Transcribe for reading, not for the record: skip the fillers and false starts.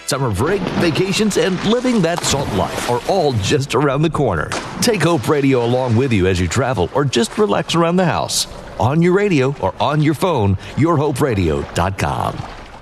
Summer break, vacations, and living that salt life are all just around the corner. Take Hope Radio along with you as you travel or just relax around the house. On your radio or on your phone, yourhoperadio.com.